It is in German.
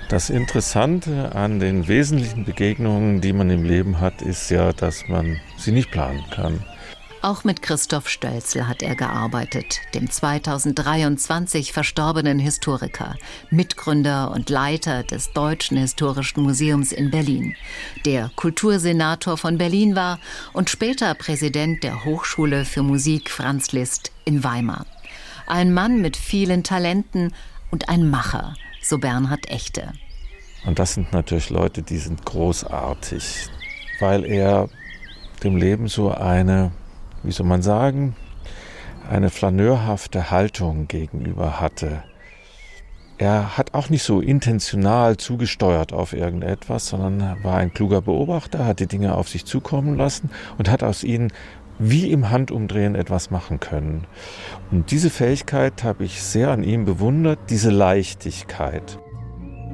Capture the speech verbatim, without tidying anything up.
Das Interessante an den wesentlichen Begegnungen, die man im Leben hat, ist ja, dass man sie nicht planen kann. Auch mit Christoph Stölzl hat er gearbeitet, dem zweitausenddreiundzwanzig verstorbenen Historiker, Mitgründer und Leiter des Deutschen Historischen Museums in Berlin, der Kultursenator von Berlin war und später Präsident der Hochschule für Musik Franz Liszt in Weimar. Ein Mann mit vielen Talenten und ein Macher, so Bernhard Echte. Und das sind natürlich Leute, die sind großartig, weil er dem Leben so eine, wie soll man sagen, eine flaneurhafte Haltung gegenüber hatte. Er hat auch nicht so intentional zugesteuert auf irgendetwas, sondern war ein kluger Beobachter, hat die Dinge auf sich zukommen lassen und hat aus ihnen wie im Handumdrehen etwas machen können. Und diese Fähigkeit habe ich sehr an ihm bewundert, diese Leichtigkeit.